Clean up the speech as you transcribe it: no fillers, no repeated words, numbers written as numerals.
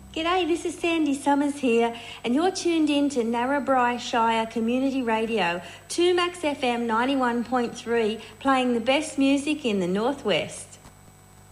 G'day, this is Sandy Summers here, and you're tuned in to Narrabri Shire Community Radio, 2Max FM 91.3, playing the best music in the Northwest.